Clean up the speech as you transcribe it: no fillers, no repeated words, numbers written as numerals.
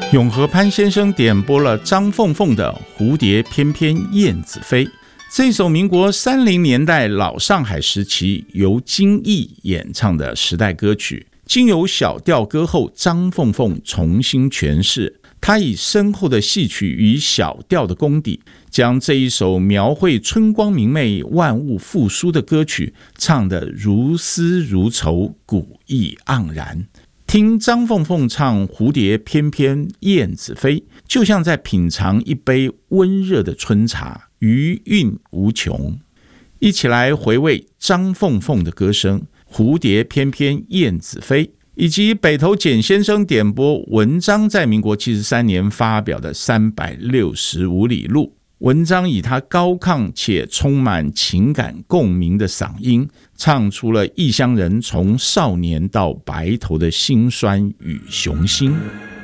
永和潘先生点播了张凤凤的《蝴蝶翩翩燕子飞》，这首民国30年代老上海时期由金毅演唱的时代歌曲，经由小调歌后张凤凤重新诠释。她以深厚的戏曲与小调的功底，将这一首描绘春光明媚、万物复苏的歌曲唱得如丝如绸、古意盎然。听张凤凤唱《蝴蝶翩翩燕子飞》，就像在品尝一杯温热的春茶，余韵无穷。一起来回味张凤凤的歌声《蝴蝶翩翩燕子飞》，以及北投简先生点播文章在民国73年发表的365里路。文章以他高亢且充满情感共鸣的嗓音，唱出了异乡人从少年到白头的辛酸与雄心。